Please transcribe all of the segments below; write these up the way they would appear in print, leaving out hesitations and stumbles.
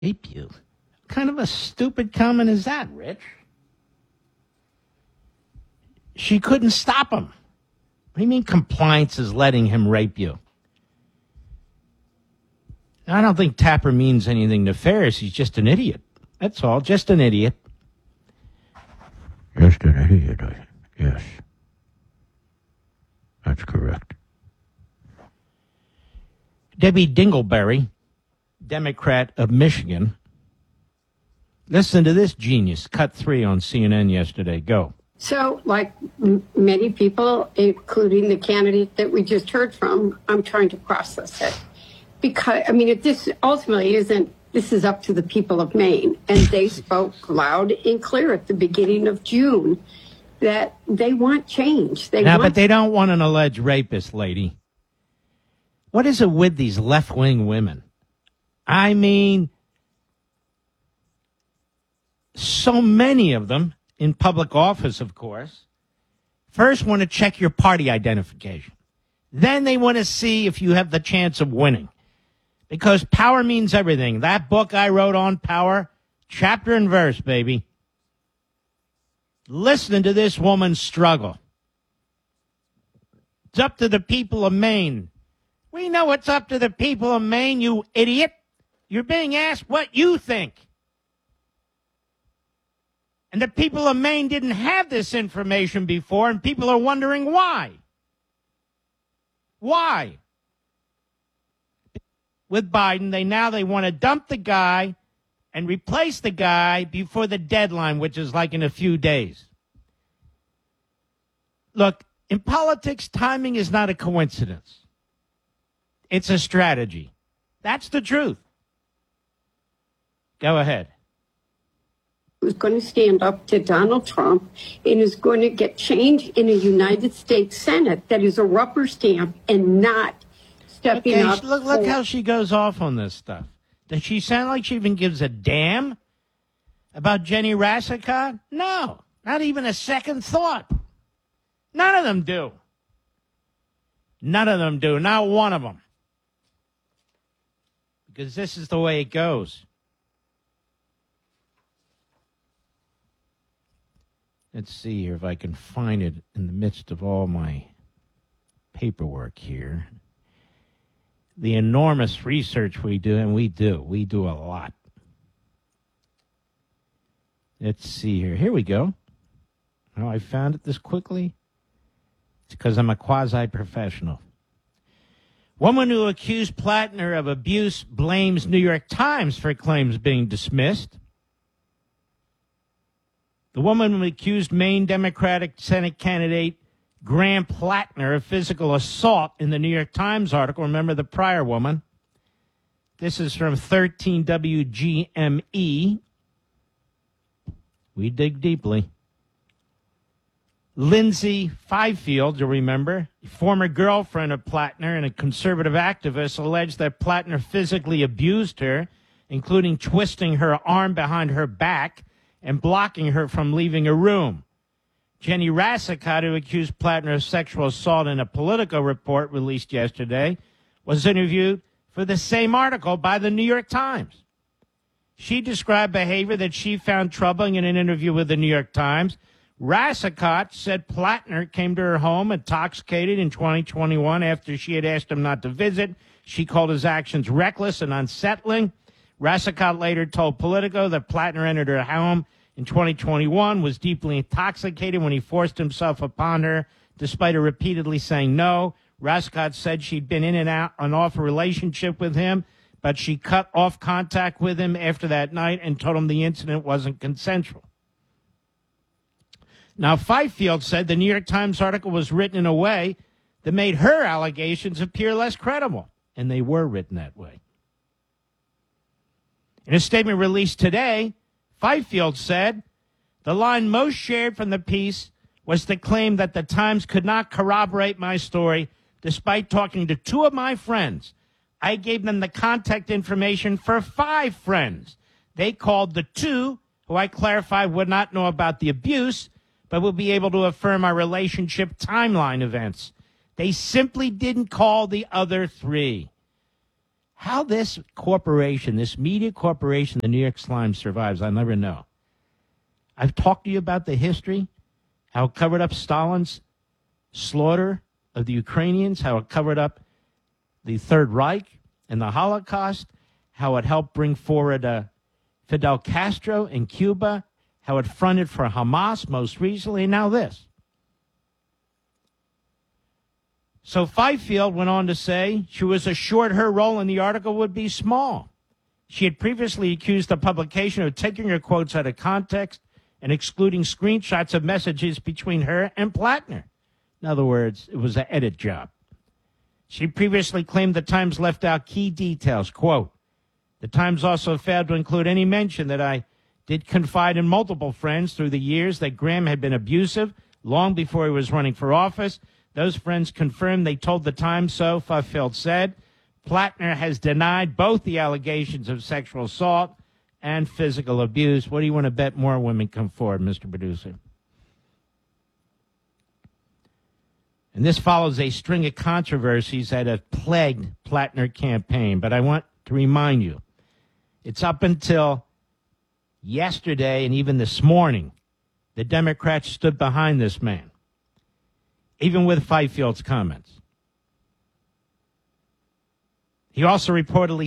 Rape you. What kind of a stupid comment is that, Rich? She couldn't stop him. What do you mean compliance is letting him rape you? I don't think Tapper means anything nefarious. He's just an idiot. That's all. Just an idiot. Just an idiot, I think. Yes. That's correct. Debbie Dingleberry, Democrat of Michigan. Listen to this genius. Cut 3 on CNN yesterday. Go. So, like many people, including the candidate that we just heard from, I'm trying to process it. Because, I mean, this ultimately isn't, this is up to the people of Maine. And they spoke loud and clear at the beginning of June that they want change. But they don't want an alleged rapist, lady. What is it with these left-wing women? I mean, so many of them in public office, of course, first want to check your party identification. Then they want to see if you have the chance of winning. Because power means everything. That book I wrote on power, chapter and verse, baby. Listen to this woman struggle. It's up to the people of Maine. We know it's up to the people of Maine, you idiot. You're being asked what you think. And the people of Maine didn't have this information before, and people are wondering why. Why? With Biden, they want to dump the guy and replace the guy before the deadline, which is like in a few days. Look, in politics, timing is not a coincidence. It's a strategy. That's the truth. Go ahead. Who's going to stand up to Donald Trump and is going to get change in a United States Senate that is a rubber stamp and not stepping up. Look how she goes off on this stuff. Does she sound like she even gives a damn about Jenny Rassicot? No, not even a second thought. None of them do. None of them do. Not one of them. Because this is the way it goes. Let's see here if I can find it in the midst of all my paperwork here. The enormous research we do, and we do a lot. Let's see here. Here we go. Oh, I found it this quickly. It's because I'm a quasi-professional. Woman who accused Plattner of abuse blames New York Times for claims being dismissed. The woman who accused Maine Democratic Senate candidate Graham Plattner of physical assault in the New York Times article. Remember the prior woman? This is from 13 WGME. We dig deeply. Lindsay Fifield, you'll remember, former girlfriend of Plattner and a conservative activist, alleged that Plattner physically abused her, including twisting her arm behind her back and blocking her from leaving a room. Jenny Rassicot, who accused Plattner of sexual assault in a Politico report released yesterday, was interviewed for the same article by the New York Times. She described behavior that she found troubling in an interview with the New York Times. Rassicot said Plattner came to her home intoxicated in 2021 after she had asked him not to visit. She called his actions reckless and unsettling. Rassicot later told Politico that Plattner entered her home in 2021, was deeply intoxicated when he forced himself upon her, despite her repeatedly saying no. Rassicot said she'd been in and out and off a relationship with him, but she cut off contact with him after that night and told him the incident wasn't consensual. Now, Fifield said the New York Times article was written in a way that made her allegations appear less credible, and they were written that way. In a statement released today, Fifield said, the line most shared from the piece was the claim that the Times could not corroborate my story despite talking to 2 of my friends. I gave them the contact information for 5 friends. They called the 2, who I clarified would not know about the abuse, but would be able to affirm our relationship timeline events. They simply didn't call the other 3. How this corporation, this media corporation, the New York Times, survives, I'll never know. I've talked to you about the history, how it covered up Stalin's slaughter of the Ukrainians, how it covered up the Third Reich and the Holocaust, how it helped bring forward Fidel Castro in Cuba, how it fronted for Hamas most recently, and now this. So Fifield went on to say she was assured her role in the article would be small. She had previously accused the publication of taking her quotes out of context and excluding screenshots of messages between her and Plattner. In other words, it was an edit job. She previously claimed the Times left out key details. Quote, the Times also failed to include any mention that I did confide in multiple friends through the years that Graham had been abusive long before he was running for office. Those friends confirmed they told the Times so, Fifield said. Plattner has denied both the allegations of sexual assault and physical abuse. What do you want to bet more women come forward, Mr. Producer? And this follows a string of controversies that have plagued Plattner campaign. But I want to remind you, it's up until yesterday and even this morning, the Democrats stood behind this man, even with Fifield's comments. He also reportedly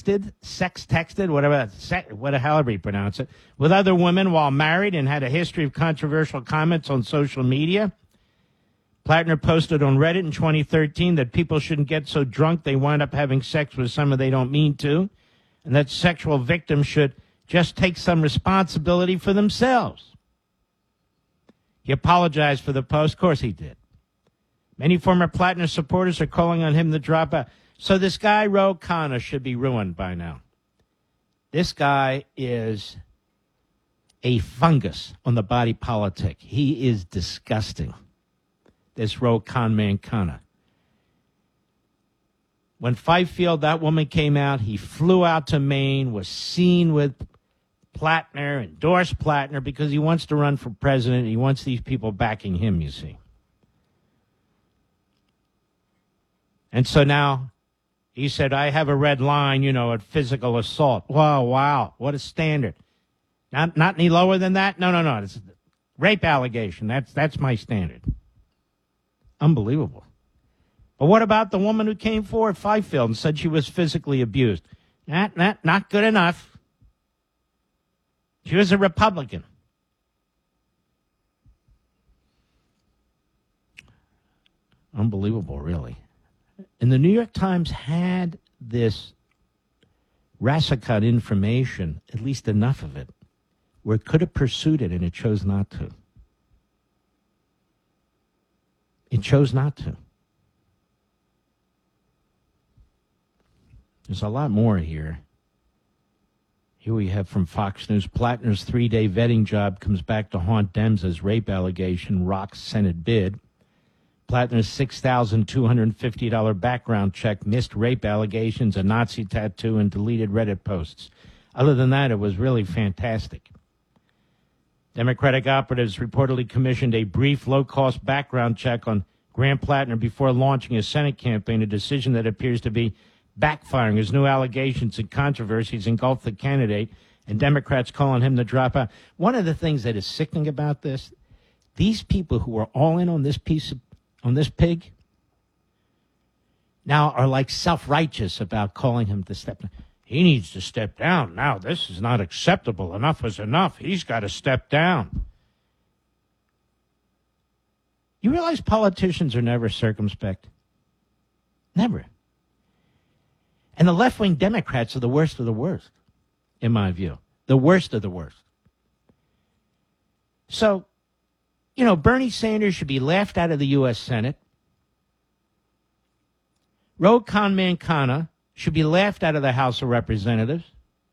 sexted, however you pronounce it, with other women while married and had a history of controversial comments on social media. Plattner posted on Reddit in 2013 that people shouldn't get so drunk they wind up having sex with someone they don't mean to, and that sexual victims should just take some responsibility for themselves. He apologized for the post. Of course he did. Many former Plattner supporters are calling on him to drop out. So this guy, Ro Khanna, should be ruined by now. This guy is a fungus on the body politic. He is disgusting. This Ro Khanna. When Fifield, that woman, came out, he flew out to Maine, was seen with Plattner, endorsed Plattner because he wants to run for president. He wants these people backing him, you see. And so now he said, I have a red line, at physical assault. Wow, what a standard. Not any lower than that? No. It's a rape allegation. That's my standard. Unbelievable. But what about the woman who came forward, Fifield, and said she was physically abused? Not good enough. She was a Republican. Unbelievable, really. And the New York Times had this Rassicot information, at least enough of it, where it could have pursued it, and it chose not to. It chose not to. There's a lot more here. Here we have from Fox News, Plattner's 3-day vetting job comes back to haunt Dems as rape allegation rocks Senate bid. Plattner's $6,250 background check missed rape allegations, a Nazi tattoo, and deleted Reddit posts. Other than that, it was really fantastic. Democratic operatives reportedly commissioned a brief, low-cost background check on Graham Plattner before launching a Senate campaign, a decision that appears to be backfiring as new allegations and controversies engulf the candidate and Democrats calling him to drop out. One of the things that is sickening about this, these people who are all in on this pig, now are like self-righteous about calling him to step down. He needs to step down now. This is not acceptable. Enough is enough. He's got to step down. You realize politicians are never circumspect? Never. And the left-wing Democrats are the worst of the worst, in my view. The worst of the worst. So, Bernie Sanders should be laughed out of the U.S. Senate. Ro Khanna should be laughed out of the House of Representatives.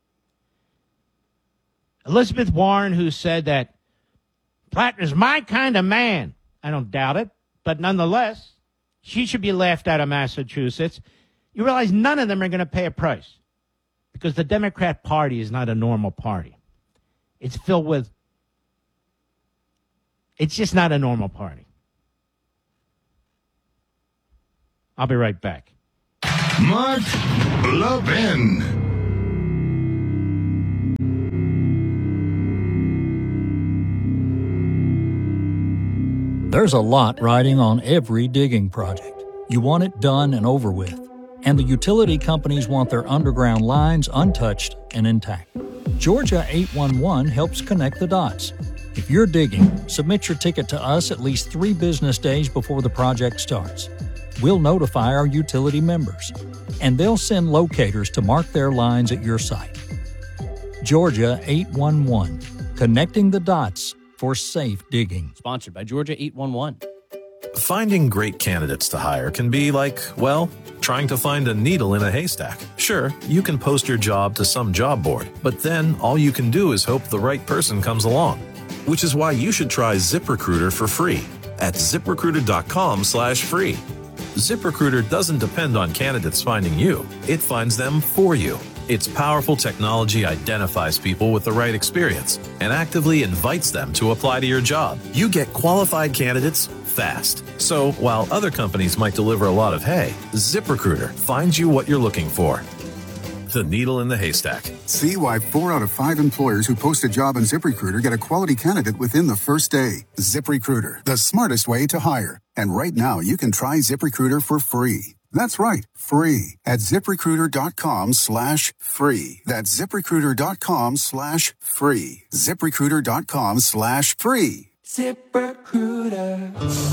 Elizabeth Warren, who said that Plattner's my kind of man. I don't doubt it, but nonetheless, she should be laughed out of Massachusetts. You realize none of them are going to pay a price because the Democrat Party is not a normal party. It's just not a normal party. I'll be right back. Mark Levin. There's a lot riding on every digging project. You want it done and over with. And the utility companies want their underground lines untouched and intact. Georgia 811 helps connect the dots. If you're digging, submit your ticket to us at least 3 business days before the project starts. We'll notify our utility members, and they'll send locators to mark their lines at your site. Georgia 811, connecting the dots for safe digging. Sponsored by Georgia 811. Finding great candidates to hire can be like, well, trying to find a needle in a haystack. Sure, you can post your job to some job board, but then all you can do is hope the right person comes along. Which is why you should try ZipRecruiter for free at ZipRecruiter.com/free. ZipRecruiter doesn't depend on candidates finding you. It finds them for you. Its powerful technology identifies people with the right experience and actively invites them to apply to your job. You get qualified candidates fast. So while other companies might deliver a lot of hay, ZipRecruiter finds you what you're looking for. The needle in the haystack. See why 4 out of 5 employers who post a job on ZipRecruiter get a quality candidate within the first day. ZipRecruiter, the smartest way to hire. And right now, you can try ZipRecruiter for free. That's right, free at ZipRecruiter.com/free. That's ZipRecruiter.com/free. ZipRecruiter.com/free. ZipRecruiter.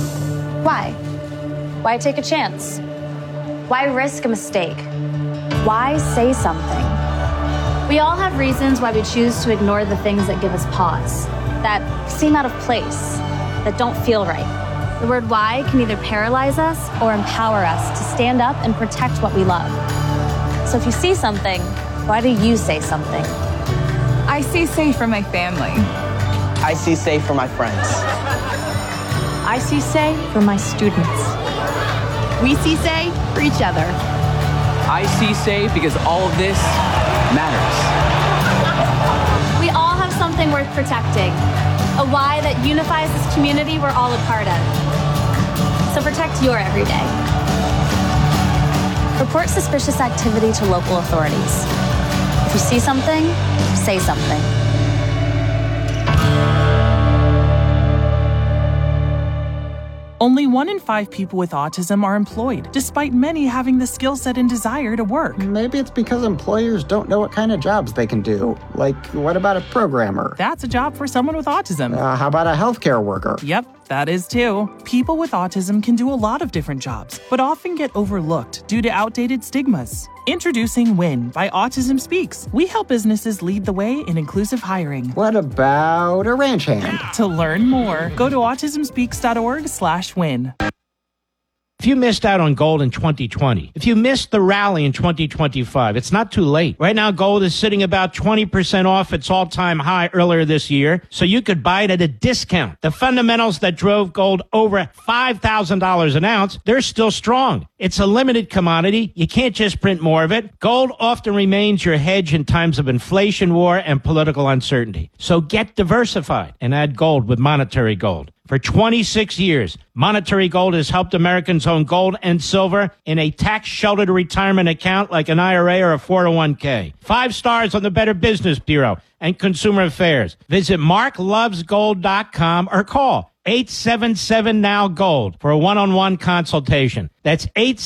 Why take a chance? Why risk a mistake? Why say something? We all have reasons why we choose to ignore the things that give us pause, that seem out of place, that don't feel right. The word why can either paralyze us or empower us to stand up and protect what we love. So if you see something, why do you say something? I see safe for my family. I see safe for my friends. I see say for my students. We see say for each other. I see safe because all of this matters. We all have something worth protecting, a why that unifies this community we're all a part of. So protect your everyday. Report suspicious activity to local authorities. If you see something, say something. Only 1 in 5 people with autism are employed, despite many having the skill set and desire to work. Maybe it's because employers don't know what kind of jobs they can do. Like, what about a programmer? That's a job for someone with autism. How about a healthcare worker? Yep, that is too. People with autism can do a lot of different jobs, but often get overlooked due to outdated stigmas. Introducing WIN by Autism Speaks. We help businesses lead the way in inclusive hiring. What about a ranch hand? To learn more, go to autismspeaks.org/win. If you missed out on gold in 2020, if you missed the rally in 2025, it's not too late. Right now, gold is sitting about 20% off its all-time high earlier this year, so you could buy it at a discount. The fundamentals that drove gold over $5,000 an ounce, they're still strong. It's a limited commodity. You can't just print more of it. Gold often remains your hedge in times of inflation, war, and political uncertainty. So get diversified and add gold with Monetary Gold. For 26 years, Monetary Gold has helped Americans own gold and silver in a tax-sheltered retirement account like an IRA or a 401k. 5 stars on the Better Business Bureau and Consumer Affairs. Visit marklovesgold.com or call 877-NOW-GOLD for a one-on-one consultation. That's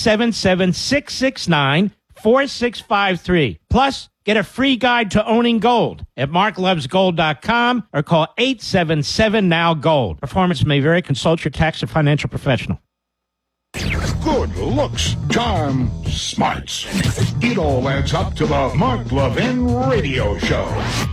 877-669-4653. Plus, get a free guide to owning gold at marklovesgold.com or call 877-NOW-GOLD. Performance may vary. Consult your tax or financial professional. Good looks, charm, smarts. It all adds up to the Mark Levin Radio Show.